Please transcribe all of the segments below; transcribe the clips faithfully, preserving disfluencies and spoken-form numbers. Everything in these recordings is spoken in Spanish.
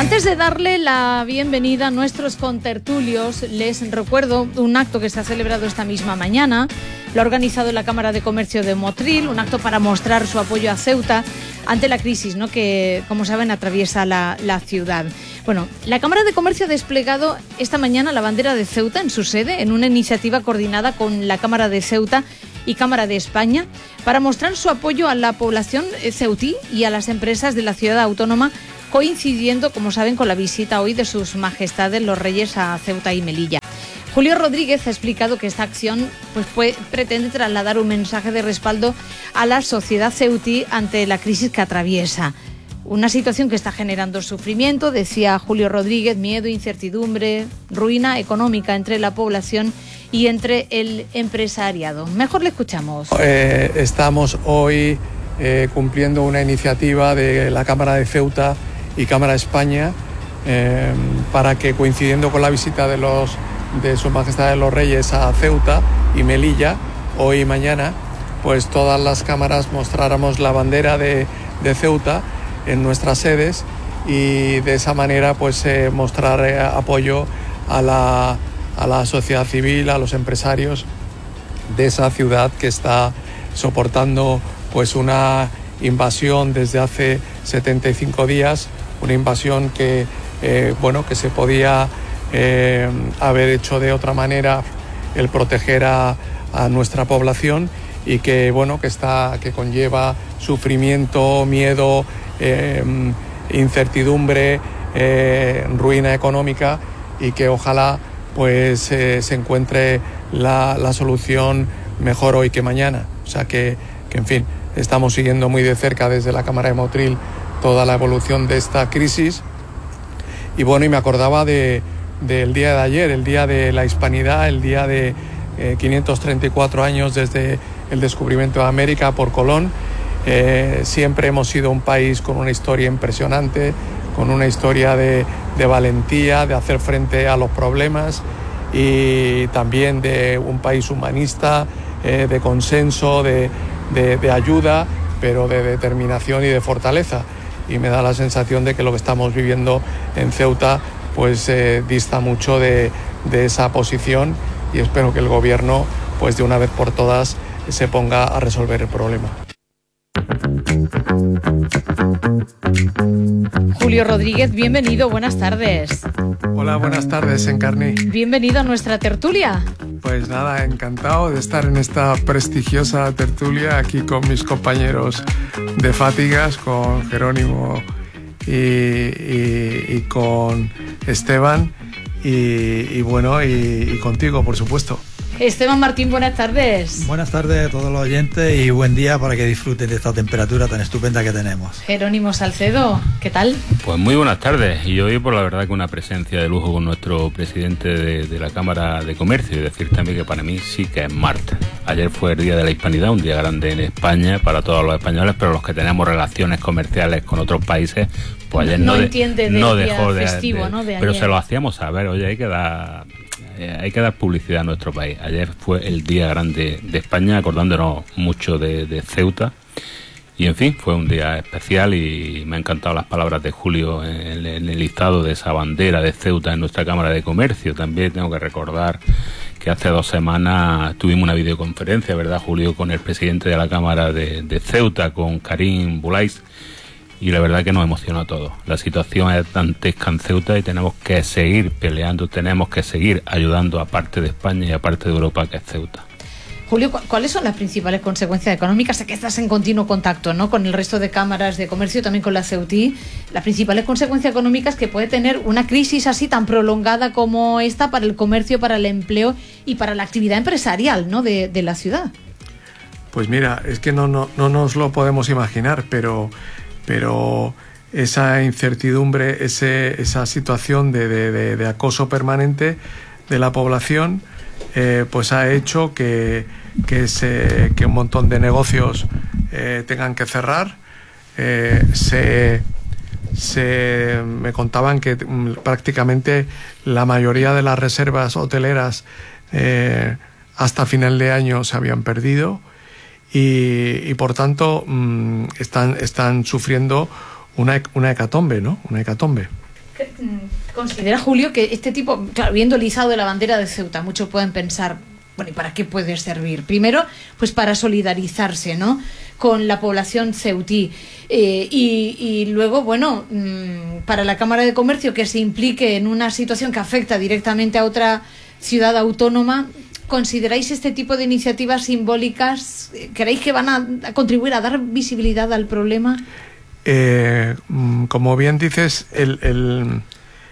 Antes de darle la bienvenida a nuestros contertulios, les recuerdo un acto que se ha celebrado esta misma mañana. Lo ha organizado la Cámara de Comercio de Motril, un acto para mostrar su apoyo a Ceuta ante la crisis, ¿no?, que, como saben, atraviesa la, la ciudad. Bueno, la Cámara de Comercio ha desplegado esta mañana la bandera de Ceuta en su sede, en una iniciativa coordinada con la Cámara de Ceuta y Cámara de España, para mostrar su apoyo a la población ceutí y a las empresas de la ciudad autónoma, coincidiendo, como saben, con la visita hoy de sus majestades los reyes a Ceuta y Melilla. Julio Rodríguez ha explicado que esta acción pues, puede, pretende trasladar un mensaje de respaldo a la sociedad ceutí ante la crisis que atraviesa. Una situación que está generando sufrimiento, decía Julio Rodríguez, miedo, incertidumbre, ruina económica entre la población y entre el empresariado. Mejor le escuchamos. Eh, estamos hoy eh, cumpliendo una iniciativa de la Cámara de Ceuta y Cámara de España eh, para que, coincidiendo con la visita de los de Sus Majestades los Reyes a Ceuta y Melilla, hoy y mañana, pues todas las cámaras mostráramos la bandera de, de Ceuta en nuestras sedes y de esa manera pues eh, mostrar eh, apoyo a la, a la sociedad civil, a los empresarios de esa ciudad que está soportando pues una invasión desde hace setenta y cinco días, una invasión que eh, bueno que se podía eh, haber hecho de otra manera, el proteger a, a nuestra población, y que bueno que está que conlleva sufrimiento, miedo, eh, incertidumbre, eh, ruina económica, y que ojalá pues eh, se encuentre la, la solución mejor hoy que mañana. O sea que, que en fin, estamos siguiendo muy de cerca desde la Cámara de Motril toda la evolución de esta crisis. Y bueno, y me acordaba de del día de ayer, el día de la hispanidad, el día de eh, quinientos treinta y cuatro años desde el descubrimiento de América por Colón. Eh, siempre hemos sido un país con una historia impresionante, con una historia de, de valentía, de hacer frente a los problemas, y también de un país humanista, eh, de consenso, de, de, de ayuda, pero de determinación y de fortaleza. Y me da la sensación de que lo que estamos viviendo en Ceuta pues eh, dista mucho de, de esa posición, y espero que el gobierno pues de una vez por todas se ponga a resolver el problema. Julio Rodríguez, bienvenido, buenas tardes. Hola, buenas tardes, Encarni. Bienvenido a nuestra tertulia. Pues nada, encantado de estar en esta prestigiosa tertulia aquí con mis compañeros de Fátigas, con Jerónimo y, y, y con Esteban, y, y bueno, y, y contigo, por supuesto. Esteban Martín, buenas tardes. Buenas tardes a todos los oyentes y buen día para que disfruten de esta temperatura tan estupenda que tenemos. Jerónimo Salcedo, ¿qué tal? Pues muy buenas tardes, y hoy por la verdad que una presencia de lujo con nuestro presidente de, de la Cámara de Comercio, y decir también que para mí sí que es martes. Ayer fue el Día de la Hispanidad, un día grande en España para todos los españoles, pero los que tenemos relaciones comerciales con otros países, pues ayer no, no, de, entiende de no dejó de, festivo, de, ¿no? de pero ayer. Se lo hacíamos saber, oye, hay que dar... Hay que dar publicidad a nuestro país. Ayer fue el día grande de España, acordándonos mucho de, de Ceuta. Y en fin, fue un día especial, y me han encantado las palabras de Julio en, en el listado de esa bandera de Ceuta en nuestra Cámara de Comercio. También tengo que recordar que hace dos semanas tuvimos una videoconferencia, ¿verdad, Julio?, con el presidente de la Cámara de, de Ceuta, con Karim Boulais. Y la verdad que nos emocionó a todos. La situación es dantesca en Ceuta y tenemos que seguir peleando, tenemos que seguir ayudando a parte de España y a parte de Europa, que es Ceuta. Julio, ¿cuáles son las principales consecuencias económicas? Sé que estás en continuo contacto, ¿no?, con el resto de cámaras de comercio, también con la Ceutí. Las principales consecuencias económicas que puede tener una crisis así tan prolongada como esta para el comercio, para el empleo y para la actividad empresarial, ¿no?, de, de la ciudad. Pues mira, es que no, no, no nos lo podemos imaginar, pero... pero esa incertidumbre, ese, esa situación de, de, de, de acoso permanente de la población, eh, pues ha hecho que, que, se, que un montón de negocios eh, tengan que cerrar. Eh, se, se, me contaban que mm, prácticamente la mayoría de las reservas hoteleras eh, hasta final de año se habían perdido. Y, y por tanto mmm, están, están sufriendo una, una hecatombe, ¿no? Una hecatombe. ¿Considera, Julio, que este tipo, claro, viendo el izado de la bandera de Ceuta, muchos pueden pensar, bueno, ¿y para qué puede servir? Primero, pues para solidarizarse, ¿no?, con la población ceutí. Eh, y, y luego, bueno, mmm, para la Cámara de Comercio que se implique en una situación que afecta directamente a otra ciudad autónoma. ¿Consideráis este tipo de iniciativas simbólicas? ¿Creéis que van a, a contribuir a dar visibilidad al problema? Eh, como bien dices, el, el,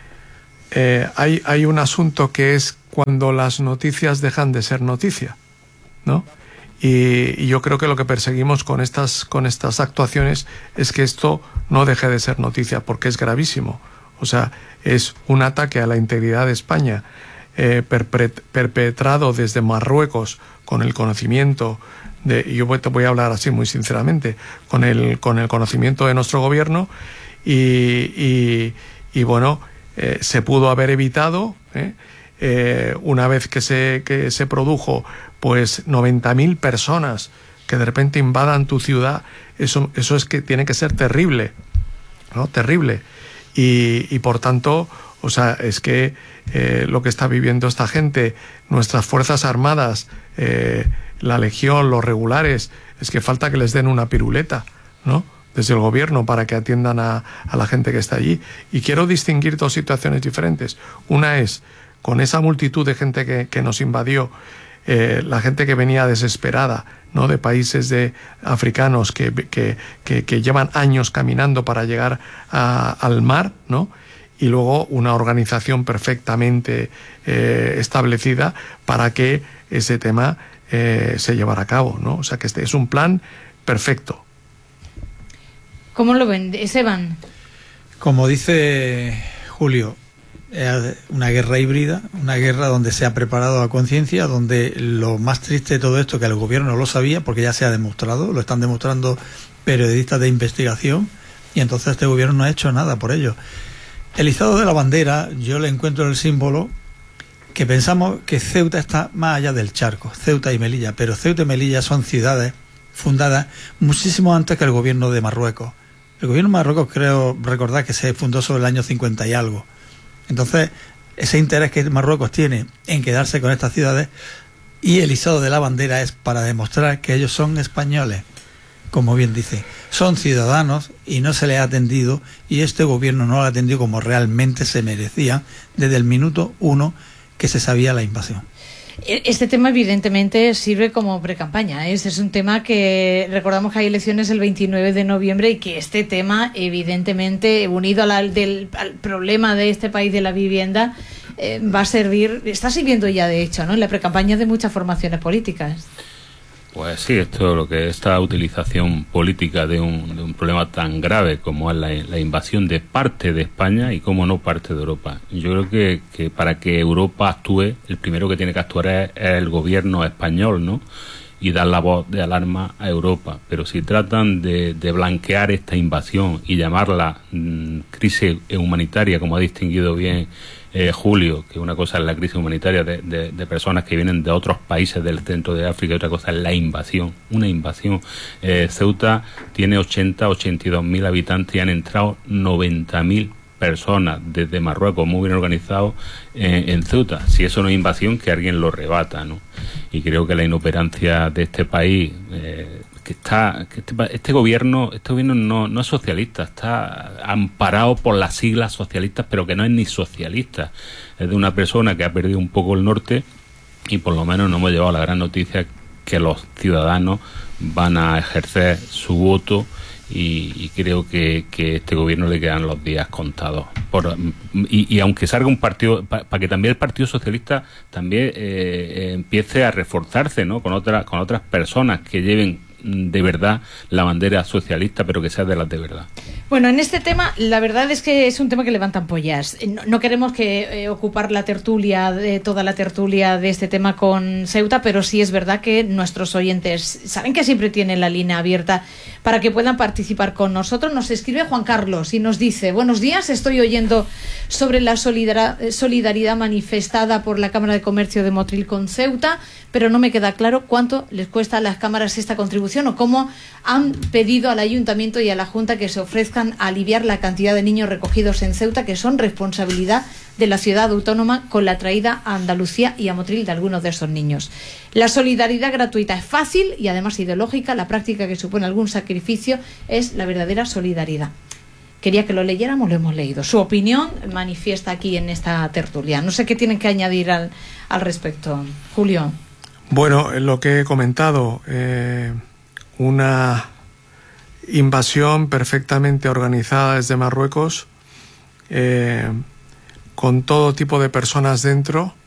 eh, hay, hay un asunto que es cuando las noticias dejan de ser noticia, ¿no? Y, y yo creo que lo que perseguimos con estas, con estas actuaciones es que esto no deje de ser noticia, porque es gravísimo. O sea, es un ataque a la integridad de España, eh, perpetrado desde Marruecos con el conocimiento de, y yo te voy a hablar así muy sinceramente, con el, con el conocimiento de nuestro gobierno, y, y, y bueno, eh, se pudo haber evitado, ¿eh? Eh, una vez que se, que se produjo pues noventa mil personas que de repente invadan tu ciudad, eso, eso es que tiene que ser terrible, ¿no? Terrible. Y, y por tanto, o sea, es que eh, lo que está viviendo esta gente, nuestras Fuerzas Armadas, eh, la Legión, los regulares, es que falta que les den una piruleta, ¿no?, desde el gobierno para que atiendan a, a la gente que está allí. Y quiero distinguir dos situaciones diferentes. Una es con esa multitud de gente que, que nos invadió, eh, la gente que venía desesperada, ¿no?, de países de africanos que, que, que, que llevan años caminando para llegar a, al mar, ¿no?, y luego una organización perfectamente eh, establecida para que ese tema eh, se llevara a cabo, ¿no? O sea, que este es un plan perfecto. ¿Cómo lo ven, Esteban? Como dice Julio, es una guerra híbrida, una guerra donde se ha preparado a conciencia, donde lo más triste de todo esto, que el gobierno no lo sabía, porque ya se ha demostrado, lo están demostrando periodistas de investigación, y entonces este gobierno no ha hecho nada por ello. El izado de la bandera, yo le encuentro el símbolo que pensamos que Ceuta está más allá del charco, Ceuta y Melilla, pero Ceuta y Melilla son ciudades fundadas muchísimo antes que el gobierno de Marruecos. El gobierno de Marruecos, creo recordar que se fundó sobre el año cincuenta y algo. Entonces, ese interés que Marruecos tiene en quedarse con estas ciudades, y el izado de la bandera es para demostrar que ellos son españoles, como bien dice, son ciudadanos, y no se les ha atendido, y este gobierno no lo ha atendido como realmente se merecía desde el minuto uno que se sabía la invasión. Este tema evidentemente sirve como precampaña, ¿eh? Este es un tema que recordamos que hay elecciones el veintinueve de noviembre, y que este tema evidentemente, unido a la, del, al problema de este país de la vivienda, eh, va a servir, está sirviendo ya de hecho, ¿no?, en la precampaña de muchas formaciones políticas. Pues sí, esto lo que esta utilización política de un, de un problema tan grave como es la, la invasión de parte de España y como no parte de Europa. Yo creo que, que para que Europa actúe, el primero que tiene que actuar es, es el gobierno español, ¿no?, y dar la voz de alarma a Europa. Pero si tratan de, de blanquear esta invasión y llamarla mmm, crisis humanitaria, como ha distinguido bien Eh, Julio, que una cosa es la crisis humanitaria de, de, de personas que vienen de otros países del centro de África, y otra cosa es la invasión, una invasión. Eh, Ceuta tiene ochenta, ochenta y dos mil habitantes y han entrado noventa mil personas desde Marruecos, muy bien organizados eh, en Ceuta. Si eso no es invasión, que alguien lo rebata, ¿no? Y creo que la inoperancia de este país, eh, que está que este, este gobierno este gobierno no, no es socialista, está amparado por las siglas socialistas, pero que no es ni socialista, es de una persona que ha perdido un poco el norte, y por lo menos no hemos llevado la gran noticia que los ciudadanos van a ejercer su voto, y, y creo que, que a este gobierno le quedan los días contados. Por, y, y aunque salga un partido, para pa que también el Partido Socialista también eh, eh, empiece a reforzarse, ¿no?, con otras con otras personas que lleven de verdad la bandera socialista, pero que sea de las de verdad. Bueno, en este tema, la verdad es que es un tema que levanta ampollas. No, no queremos que eh, ocupar la tertulia, de toda la tertulia de este tema con Ceuta, pero sí es verdad que nuestros oyentes saben que siempre tienen la línea abierta para que puedan participar con nosotros. Nos escribe Juan Carlos y nos dice: buenos días, estoy oyendo sobre la solidar solidaridad manifestada por la Cámara de Comercio de Motril con Ceuta, pero no me queda claro cuánto les cuesta a las cámaras esta contribución, o cómo han pedido al Ayuntamiento y a la Junta que se ofrezca buscan aliviar la cantidad de niños recogidos en Ceuta, que son responsabilidad de la ciudad autónoma, con la traída a Andalucía y a Motril de algunos de esos niños. La solidaridad gratuita es fácil y además ideológica. La práctica que supone algún sacrificio es la verdadera solidaridad. Quería que lo leyéramos, lo hemos leído. Su opinión manifiesta aquí en esta tertulia. No sé qué tienen que añadir al, al respecto. Julio. Bueno, lo que he comentado, eh, una invasión perfectamente organizada desde Marruecos, eh, con todo tipo de personas dentro,